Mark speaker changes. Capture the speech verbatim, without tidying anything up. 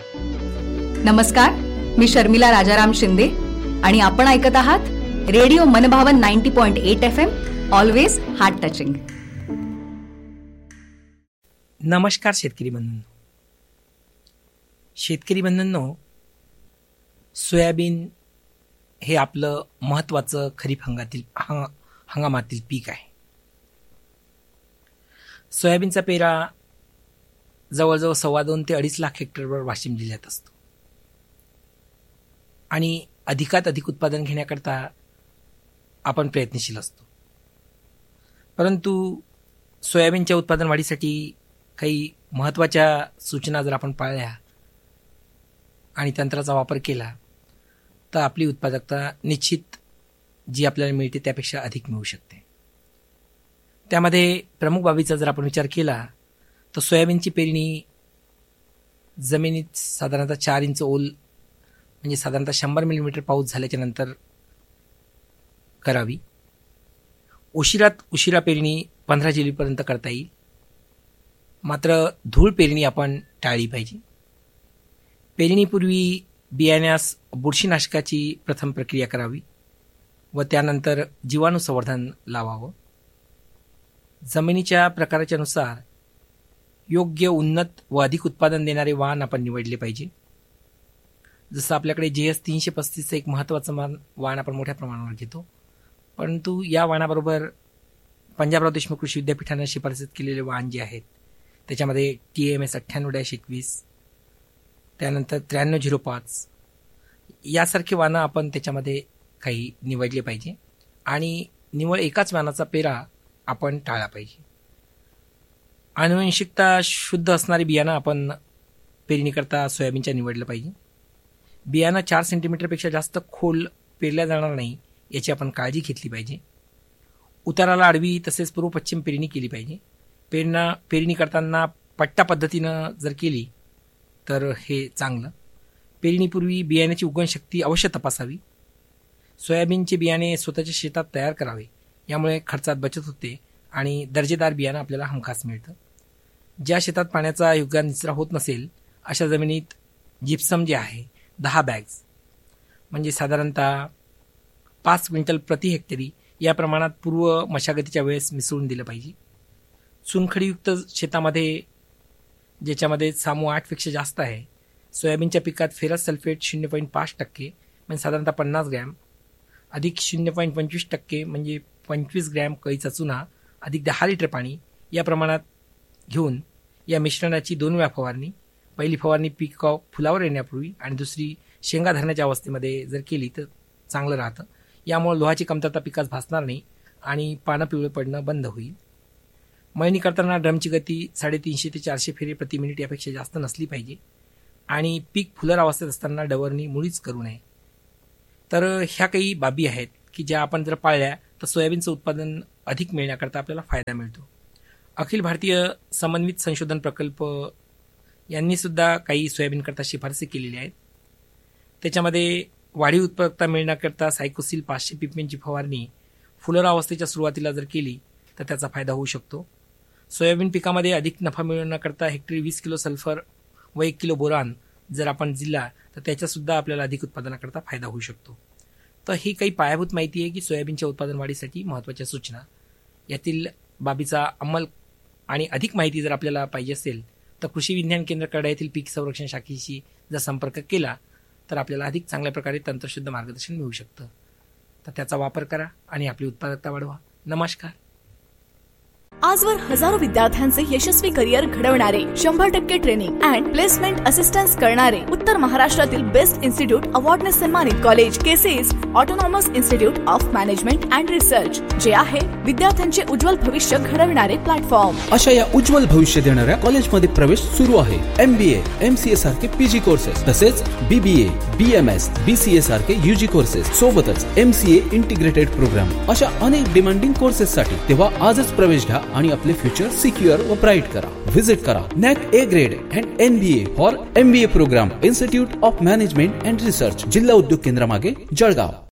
Speaker 1: नमस्कार, मी शर्मिला राजाराम शिंदे आणि आपण ऐकत आहात रेडिओ मनभावन ninety point eight F M, always heart touching.
Speaker 2: नमस्कार शेतकरी बंधूंनो. शेतकरी बंधूंनो, सोयाबीन हे आपलं महत्त्वाचं खरीप हंगातील हंग हंगामातील पीक आहे. सोयाबीनचा पेरा जवळजवळ सव्वा दोन ते अडीच लाख हेक्टरवर वाशिम जिल्ह्यात असतो आणि अधिकात अधिक उत्पादन घेण्याकरता आपण प्रयत्नशील असतो. परंतु सोयाबीनच्या उत्पादन वाढीसाठी काही महत्त्वाच्या सूचना जर आपण पाळल्या आणि तंत्राचा वापर केला तर आपली उत्पादकता निश्चित जी आपल्याला मिळते त्यापेक्षा अधिक मिळू शकते. त्यामध्ये प्रमुख बाबीचा जर आपण विचार केला तर सोयाबीनची पेरणी जमिनीत साधारणतः चार इंच ओल म्हणजे साधारणतः शंभर मिलीमीटर पाऊस झाल्याच्या नंतर करावी. उशिरात उशिरा पेरणी पंधरा जुलैपर्यंत करता येईल, मात्र धूळ पेरणी आपण टाळली पाहिजे. पेरणीपूर्वी बियाण्यास बुरशीनाशकाची प्रथम प्रक्रिया करावी व त्यानंतर जीवाणू संवर्धन लावावं. जमिनीच्या प्रकाराच्या नुसार योग्य उन्नत व अधिक उत्पादन देणारे वाण आपण निवडले पाहिजे. जसं आपल्याकडे जे एस तीनशे पस्तीसचं एक महत्त्वाचं मान वाण आपण मोठ्या प्रमाणावर घेतो, परंतु या वाणाबरोबर पंजाबराव देशमुख कृषी विद्यापीठानं शिफारसीत केलेले वाण जे आहेत त्याच्यामध्ये टी एम एस अठ्ठ्याण्णव डॅश एकवीस, त्यानंतर त्र्याण्णव झिरो पाच यासारखे वाणं आपण त्याच्यामध्ये काही निवडले पाहिजे आणि निवळ एकाच वाणाचा पेरा आपण टाळला पाहिजे. आनुवंशिकता शुद्ध असणारी बियाणं आपण पेरणीकरता सोयाबीनच्या निवडलं पाहिजे. बियाणं चार सेंटीमीटरपेक्षा जास्त खोल पेरल्या जाणार नाही याची आपण काळजी घेतली पाहिजे. उताराला आडवी तसेच पूर्व पश्चिम पेरणी केली पाहिजे. पेरणा पेरणी करताना पट्टा पद्धतीनं जर केली तर हे चांगलं. पेरणीपूर्वी बियाण्याची उगवण शक्ती अवश्य तपासावी. सोयाबीनचे बियाणे स्वतःच्या शेतात तयार करावे, यामुळे खर्चात बचत होते आणि दर्जेदार बियाणं आपल्याला हमखास मिळतं. ज्या शेतात पाण्याचा योग्य निचरा होत नसेल अशा जमिनीत जिप्सम जे आहे दहा बॅग्स म्हणजे साधारणतः पाच क्विंटल प्रति हेक्टरी या प्रमाणात पूर्व मशागतीच्या वेळेस मिसळून दिलं पाहिजे. चुनखडीयुक्त शेतामध्ये ज्याच्यामध्ये सामू आठपेक्षा जास्त आहे, सोयाबीनच्या पिकात फेरस सल्फेट शून्य पॉईंट पाच टक्के म्हणजे साधारणतः पन्नास ग्रॅम अधिक शून्य पॉईंट पंचवीस टक्के म्हणजे पंचवीस ग्रॅम कळीचा चुना अधिक दहा लिटर पाणी या प्रमाणात घेऊन या मिश्रणाची दोन वेळा फवारणी, पहिली फवारणी पीक फुलावर येण्यापूर्वी आणि दुसरी शेंगा धरण्याच्या अवस्थेमध्ये जर केली तर चांगलं राहतं. यामुळे लोहाची कमतरता पिकास भासणार नाही आणि पानं पिवळे पडणं बंद होईल. मळणी करताना ड्रमची गती साडेतीनशे ते चारशे फेरे प्रति मिनिट यापेक्षा जास्त नसली पाहिजे आणि पीक फुलर अवस्थेत असताना डवरणी मुळीच करू नये. तर ह्या काही बाबी आहेत की ज्या आपण जर पाळल्या तर सोयाबीनचं उत्पादन अधिक मिळण्याकरता आपल्याला फायदा मिळतो. अखिल भारतीय समन्वित संशोधन प्रकल्प यांनी सुद्धा काही सोयाबीनकरता शिफारसी केलेल्या आहेत. त्याच्यामध्ये वाढीव उत्पादकता मिळण्याकरता सायकोसिल पाचशे पीपीएमची फवारणी फुलर अवस्थेच्या सुरुवातीला जर केली तर त्याचा फायदा होऊ शकतो. सोयाबीन पिकामध्ये अधिक नफा मिळवण्याकरता हेक्टरी वीस किलो सल्फर व एक किलो बोरान जर आपण दिला तर त्याच्यासुद्धा आपल्याला अधिक उत्पादनाकरता फायदा होऊ शकतो. तर ही काही पायाभूत माहिती आहे की सोयाबीनच्या उत्पादन वाढीसाठी महत्त्वाच्या सूचना. यातील बाबीचा अंमल आणि अधिक माहिती जर आपल्याला पाहिजे असेल तर कृषी विज्ञान केंद्र कडा येथील पीक संरक्षण शाखेशी जर संपर्क केला तर आपल्याला अधिक चांगल्या प्रकारे तंत्रशुद्ध मार्गदर्शन मिळू शकतं. तर त्याचा वापर करा आणि आपली उत्पादकता वाढवा. नमस्कार.
Speaker 3: आजवर हजारो विद्यार्थ्यांचे यशस्वी करिअर घडवणारे, शंभर टक्के ट्रेनिंग अँड प्लेसमेंट असिस्टन्स करणारे उत्तर महाराष्ट्रातील बेस्ट इन्स्टिट्यूट अवॉर्डने सन्मानित college केसीज autonomous institute of management and research, जे आहे विद्यार्थ्यांचे उज्ज्वल भविष्य घडविणारे प्लॅटफॉर्म.
Speaker 4: अशा या उज्ज्वल भविष्य देणाऱ्या कॉलेजमध्ये प्रवेश सुरू आहे. एमबीए, एमसीए सारखे पीजी कोर्सेस तसेच बीबीए, बीएमएस, बीसीए सारखे यूजी कोर्सेस सोबतच एमसीए इंटिग्रेटेड प्रोग्राम अशा अनेक डिमांडिंग कोर्सेस साठी तेव्हा आजच प्रवेश घ्या आणि आपले फ्युचर सिक्युअर व ब्राईट करा. व्हिजिट करा NAAC A grade and NBA for MBA programme institute of management and research, जिल्हा उद्योग केंद्रामागे, जळगाव.